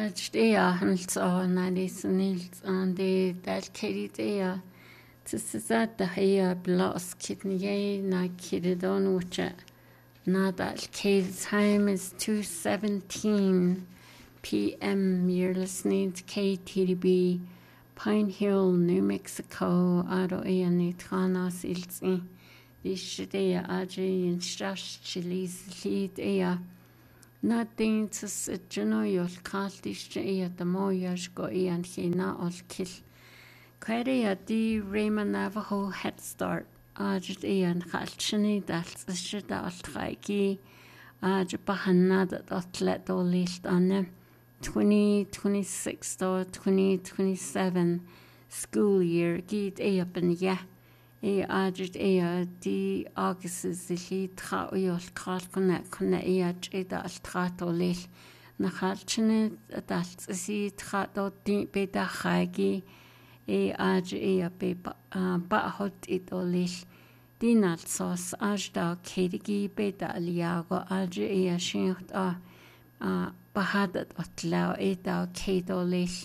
Ajtea Hans on Nils on the that Katie this is that the hair blouse kidney na kidon which not that Kate's time is 2:17 p.m. You're listening to KTDB Pine Hill, New Mexico. Aro e tranas ilzi Dishidea Aji and Stash Chilis lead ea. Nothing to sit, you know, you'll call this ea the more years go e and he na all kill. Queria di Raymond Navajo Head Start. Ajit ea and Halchini, that's the shit out traiki. Ajapahana that let all list on them. 2026 to 2027 school year git ea ben ya. Ajit ea di August is the lead tra oyol call connect ea cheda al trato lil. Nachalchene that's a sea trato di beta hagi. Aj ea be ba hot it olil. Dinal sauce ajda kedigi beta aliago aj ea shinkt bahadat otlau eta kedo lil.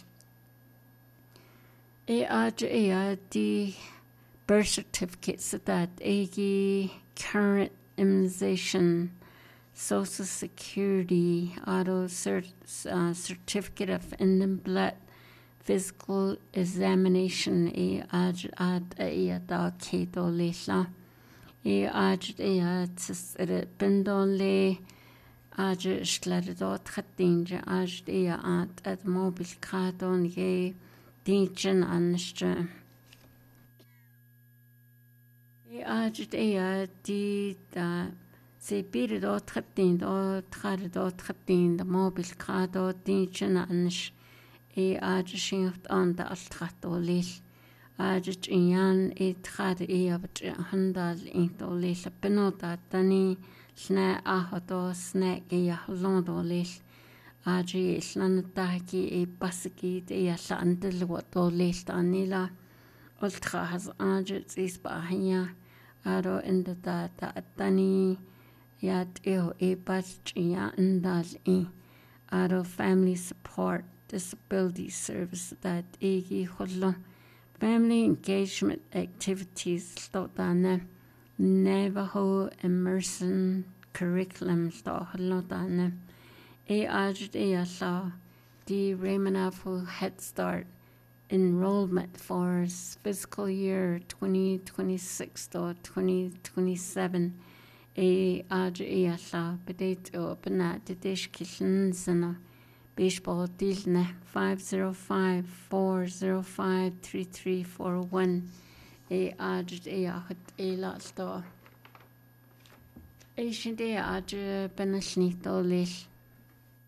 Aj ea di birth certificates that current immunization, Social Security, auto certificate of blood, physical examination, ad da kedo lila. Aj tis bindole, aj shlaridot khatinja, aj at mobile cardon ye, dinchen anstre. Ajit ea di se birid o tchatin o tcharid o tchatin the mobile card o dinchen anish ajit on the altrato lil ajit ian tchad but handal into lil penota tani sna ahodo snack londo lil ajit slanataki basiki landil what o lil anila ultra has ajit is bahia aro in the tani yat bachia ndal aro family support disability service that hollo family engagement activities stotana Navajo immersion curriculum stotana ajit la di Raymond Navajo Head Start enrollment for fiscal year 2026 to 2027 ajla bedate open dish kitchen baseball deal 505-405-3341 lot sto Asian day benashnito lish